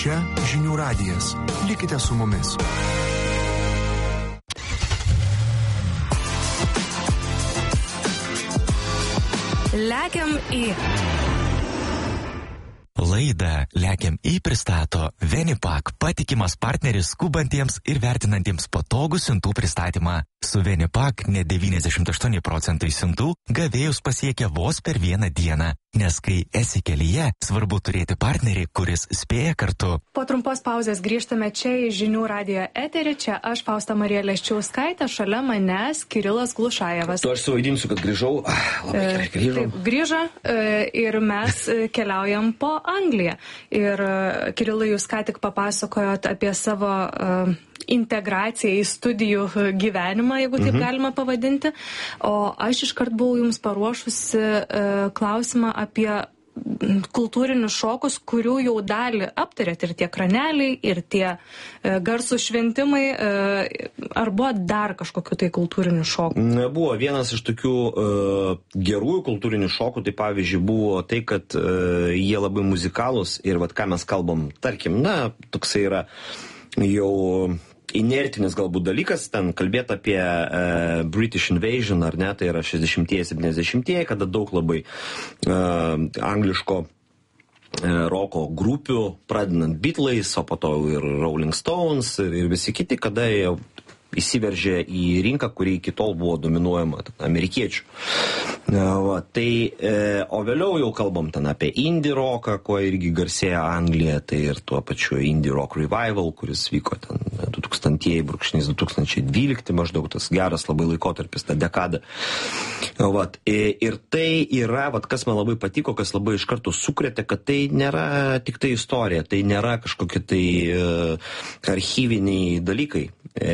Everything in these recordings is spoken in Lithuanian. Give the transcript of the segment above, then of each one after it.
Čia Žinių radijas. Likite su mumis. Lekiam į. Laidą Lekiam į pristato Venipak, patikimas partneris skubantiems ir vertinantiems patogų siuntų pristatymą. Su Venipak net 98% siuntų gavėjus pasiekia vos per vieną dieną, nes kai esi kelyje, svarbu turėti partnerį, kuris spėja kartu. Po trumpos pauzės grįžtame čia į Žinių radijo eterį. Čia aš, Fausta Marija Leščiauskaitė, šalia manęs Kirilas Glušajevas. Tu aš suvaidinsiu, kad grįžau. Labai gerai, grįžau. Taip, grįžo ir mes keliaujam po Angliją. Ir Kirilai, jūs ką tik papasakojot apie savo integraciją į studijų gyvenimą, jeigu taip galima pavadinti. O aš iškart buvau jums paruošusi klausimą apie kultūrinius šokus, kurių jau dalį aptarėt, ir tie kraneliai, ir tie garsų šventimai. Ar buvo dar kažkokiu tai kultūrinių šokų? Buvo vienas iš tokių gerųjų kultūrinių šokų, tai pavyzdžiui buvo tai, kad jie labai muzikalūs ir vat ką mes kalbam, tarkim, toksai yra jau inertinis galbūt dalykas, ten kalbėti apie British Invasion, ar ne, tai yra 60-70-ieji, kada daug labai angliško roko grupių, pradedant Beatles, o po to ir Rolling Stones ir visi kiti, kada jie įsiveržė į rinką, kuri iki tol buvo dominuojama amerikiečių. O vėliau jau kalbam ten apie indie roką, kuo irgi garsėja Anglija, tai ir tuo pačiu indie rock revival, kuris vyko ten 2000-2012 maždaug, tas geras labai laikotarpis, ta dekada. Ir tai yra, kas man labai patiko, kas labai iš karto sukrėtė, kad tai nėra tik tai istorija, tai nėra kažkokie tai archyviniai dalykai.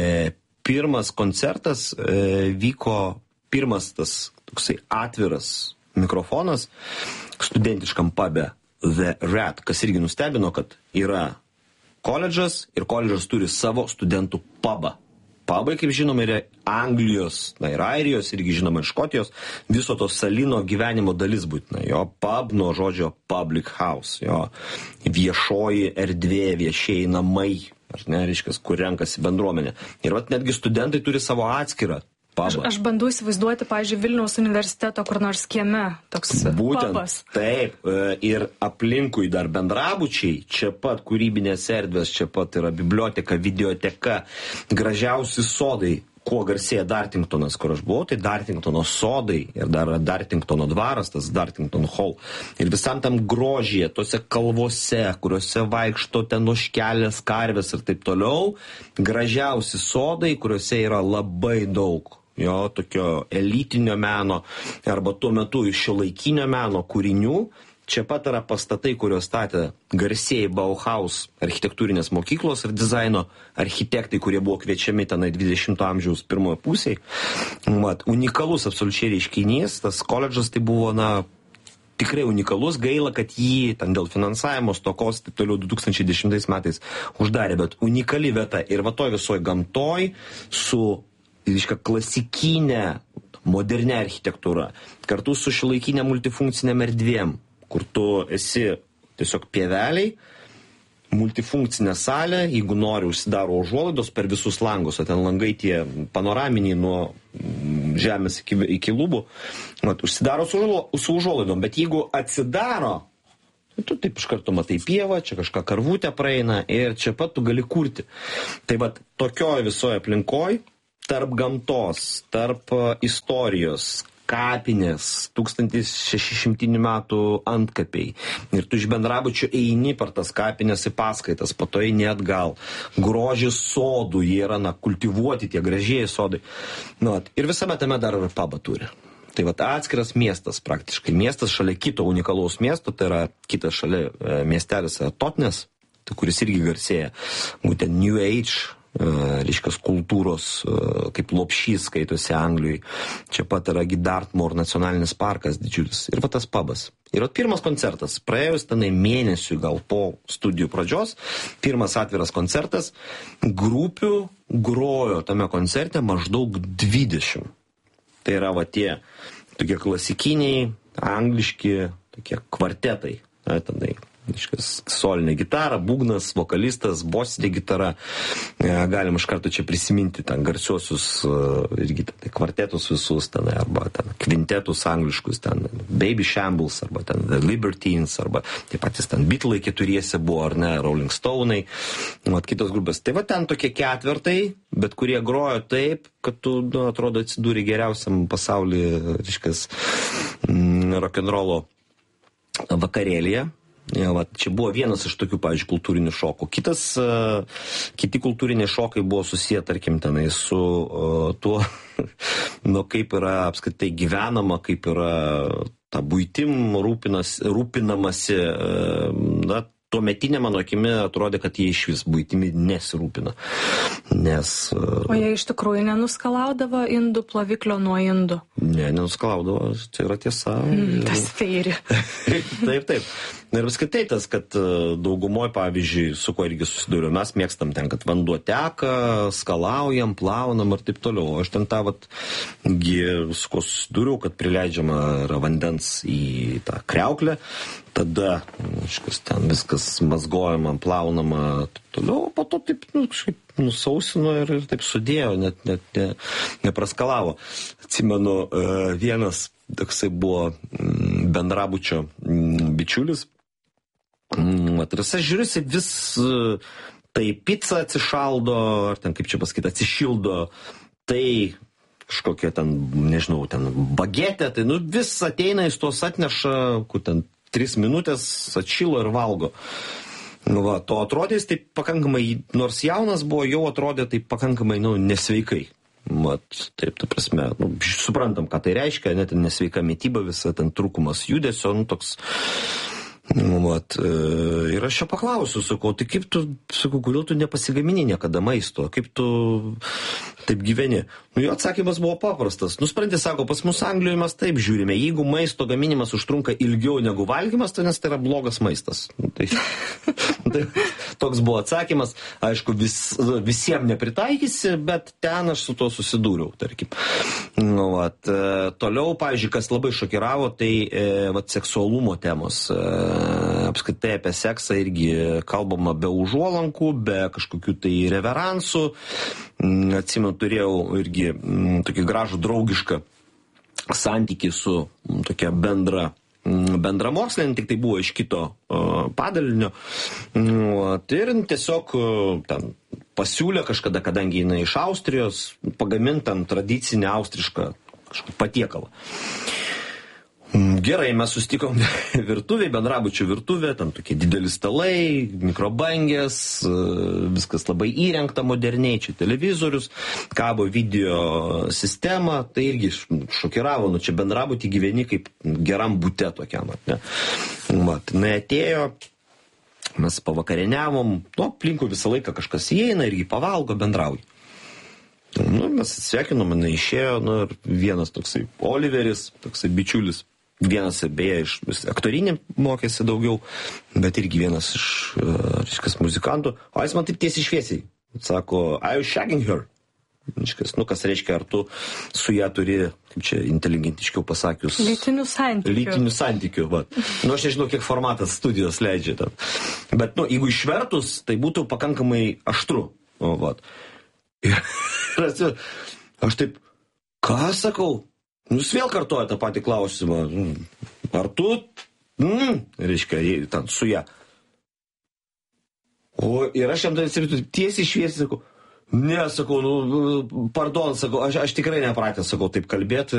Pirmas koncertas vyko, pirmas tas toksai atviras mikrofonas studentiškam pube The Rat, kas irgi nustebino, kad yra koledžas ir koledžas turi savo studentų pubą. Pubai, kaip žinoma, yra Anglijos, ir Airijos, irgi žinoma, ir Škotijos, viso to salino gyvenimo dalis būtina. Jo pub nuo žodžio public house, jo viešoji erdvė, viešieji namai, ar ne, reiškia, kur renkasi bendruomenė. Ir netgi studentai turi savo atskirą pubą. Aš bandau įsivaizduoti, pavyzdžiui, Vilniaus universiteto kur nors kieme toks būtent, pubas. Taip, ir aplinkui dar bendrabučiai, čia pat kūrybinės erdvės, čia pat yra biblioteka, videoteka, gražiausi sodai. Kuo garsėja Dartingtonas, kur aš buvau, tai Dartingtono sodai ir dar Dartingtono dvaras, tas Dartington Hall. Ir visam tam grožyje, tose kalvose, kuriuose vaikšto ten ožkelės, karvės ir taip toliau, gražiausi sodai, kuriuose yra labai daug jo tokio elitinio meno arba tuo metu iš šiuolaikinio meno kūrinių. Čia pat yra pastatai, kuriuos statė garsieji Bauhaus architektūrinės mokyklos ir dizaino architektai, kurie buvo kviečiami tenai 20 amžiaus pirmoje pusėje. Unikalus absoliučiai reiškinys, tas koledžas tai buvo, tikrai unikalus, gaila, kad jį ten dėl finansavimo stokos taip toliau 2010 metais uždarė, bet unikali vieta ir toj visoje gamtoj su klasikinė, modernia architektūra, kartu su šiuolaikinė multifunkcinėm erdvėm, kur tu esi tiesiog pieveliai, multifunkcinė salė, jeigu nori, užsidaro užuolaidos per visus langus, o ten langai tie panoraminiai nuo žemės iki lubų, užsidaro su užuolaidom, bet jeigu atsidaro, tu taip iš karto matai pievą, čia kažką karvutę praeina ir čia pat tu gali kurti. Tai tokioj visoje aplinkoj, tarp gamtos, tarp istorijos, kapinės, 1600 metų antkapiai. Ir tu iš bendrabučio eini per tas kapinės į paskaitas, po to eini atgal. Grožis sodų, jie yra kultivuoti, tie gražieji sodai. Ir visame tame dar ir pubą turi. Tai atskiras miestas praktiškai. Miestas šalia kito unikalaus miesto, tai yra kitas šalia miestelis Totnes, kuris irgi garsėja. Būtent New Age, reiškia kultūros kaip lopšys skaitosi Anglijai. Čia pat yra Dartmoor nacionalinis parkas didžiulis. Ir tas pubas. Ir pirmas koncertas, praėjus tenai mėnesių gal po studijų pradžios, pirmas atviras koncertas, grupių grojo tame koncerte maždaug 20. Tai yra tie tokie klasikiniai, angliški, tokie kvartetai. Tenai solinė gitara, būgnas, vokalistas, bosinė gitara. Galim iš karto čia prisiminti ten garsiuosius irgi kvartetus visus, ten, arba ten kvintetus angliškus, ten Baby Shambles, arba ten The Libertines, arba taip patys ten Beatlai keturiese buvo, ar ne, Rolling Stone'ai, kitos grupės. Tai va ten tokie ketvertai, bet kurie grojo taip, kad tu, atrodo, atsidūrė geriausiam pasaulyje, reiškias, rock'n'rollo vakarėlyje. Ja, va, čia buvo vienas iš tokių, pavyzdžiui, kultūrinių šokų. Kiti kultūriniai šokai buvo susiję, tarkim, tenai su tuo, kaip yra apskritai gyvenama, kaip yra ta buitim rūpinamasi, tuometinė mano akimi atrodė, kad jie iš vis buitimi nesirūpina. O jie iš tikrųjų nenuskalaudavo indų ploviklio nuo indų? Ne, nenuskalaudavo, tai yra tiesa. Tas feiri. Taip. Ir apskritai tas, kad daugumoje, pavyzdžiui, su kuo irgi susidūriu, mes mėgstam ten, kad vanduo teka, skalaujam, plaunam ir taip toliau. Aš ten su kuo susidūriu, kad prileidžiama yra vandens į tą kriauklę, tada ten viskas mazgojama, plaunama, taip toliau, po to taip kažkaip nusausino ir taip sudėjo, net nepraskalavo. Atsimenu, vienas toksai buvo bendrabučio bičiulis. Ir jis žiūrisi vis tai pica atsišaldo, ar ten, kaip čia pasakyti, atsišildo, tai kažkokia ten, nežinau, ten bagetė, tai vis ateina, jis tos atneša, kur ten 3 minutės atšilo ir valgo. To atrodė jis taip pakankamai, nors jaunas buvo, jau atrodė taip pakankamai, nesveikai. Taip, ta prasme, suprantam, ką tai reiškia, net nesveika mityba, visa ten trūkumas judesio, toks. Ir aš čia paklausiu, sakau, tai kaip tu, kodėl tu nepasigamini niekada maisto, kaip tu taip gyveni? Jo atsakymas buvo paprastas. Nusprendė, sako, pas mus Anglijoje mes taip žiūrime, jeigu maisto gaminimas užtrunka ilgiau negu valgymas, tai nes tai yra blogas maistas. Tai toks buvo atsakymas. Aišku, visiems nepritaikysi, bet ten aš su to susidūriau, tarkim. Toliau, pavyzdžiui, kas labai šokiravo, tai seksualumo temos. Apskritai apie seksą irgi kalbama be užuolankų, be kažkokių tai reveransų. Atsimenu, turėjau irgi tokį gražų draugišką santykį su tokia bendra mokslinė, tik tai buvo iš kito padalinio. Ir tiesiog ten pasiūlė kažkada, kadangi jinai iš Austrijos, pagamintam tradicinę austrišką kažkokį patiekalą. Gerai, mes susitikom virtuvėj, bendrabučio virtuvė, tam tokie dideli stalai, mikrobangės, viskas labai įrengta moderniai, čia televizorius, kabo video sistema, tai irgi šokiravo, čia bendrabutį gyveni kaip geram bute tokiam. Jinai atėjo, mes pavakarieniavom, aplinkui visą laiką kažkas įeina, irgi pavalgo, bendrauja. Mes atsveikinom, jinai išėjo, ir vienas toksai Oliveris, toksai bičiulis. Vienas, beje, iš aktorinį mokėsi daugiau, bet irgi vienas iš muzikantų. O jis man taip tiesiai šviesiai sako, are you shagging her? Kas reiškia, ar tu su ją turi, kaip čia inteligentiškiau pasakius, lytinių santykių. Aš nežinau, kiek formatas studijos leidžia tam. Bet, jeigu išvertus, tai būtų pakankamai aštru. Ir aš taip, ką sakau? Jūs vėl kartuoja tą patį klausimą. Ar tu, reiškia, ten su ją. Ir aš jam tiesiai šviesiai sakau, ne, sakau, pardon, sakau, aš tikrai nepratęs, sakau, taip kalbėti.